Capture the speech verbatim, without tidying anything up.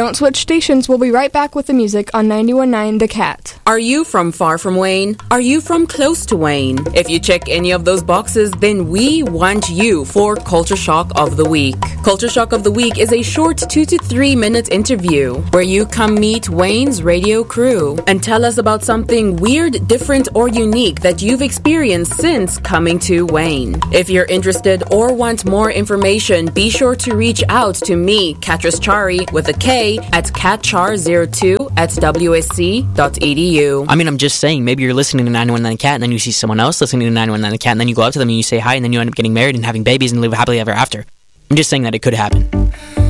Don't switch stations. We'll be right back with the music on ninety-one point nine The Cat. Are you from far from Wayne? Are you from close to Wayne? If you check any of those boxes, then we want you for Culture Shock of the Week. Culture Shock of the Week is a short two to three minute interview where you come meet Wayne's radio crew and tell us about something weird, different, or unique that you've experienced since coming to Wayne. If you're interested or want more information, be sure to reach out to me, Katris Chari, with a K, at catchar zero two at w s c dot e d u. I mean, I'm just saying, maybe you're listening to ninety-one point nine The Cat, and then you see someone else listening to ninety-one point nine The Cat, and then you go up to them and you say hi, and then you end up getting married and having babies and live happily ever after. I'm just saying that it could happen.